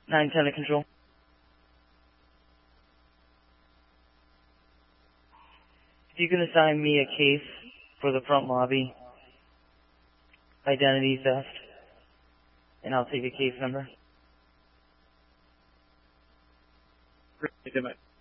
910 to control. If you can assign me a case for the front lobby identity theft, and I'll take a case number.